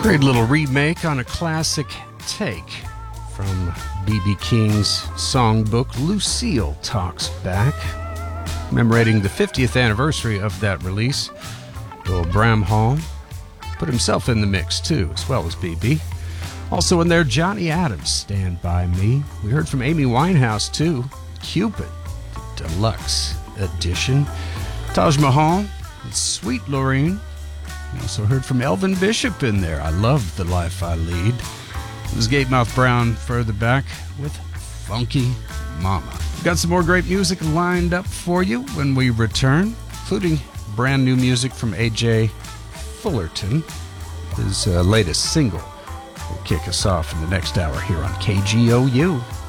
Great little remake on a classic take from B.B. King's songbook, Lucille Talks Back. Commemorating the 50th anniversary of that release, Bill Bramhall put himself in the mix too, as well as B.B. Also in there, Johnny Adams, Stand By Me. We heard from Amy Winehouse too, Cupid, the Deluxe Edition. Taj Mahal, and Sweet Lorraine. We also heard from Elvin Bishop in there. I Love the Life I Lead. It was Gatemouth Brown further back with Funky Mama. We've got some more great music lined up for you when we return, including brand new music from A.J. Fullerton. His latest single will kick us off in the next hour here on KGOU.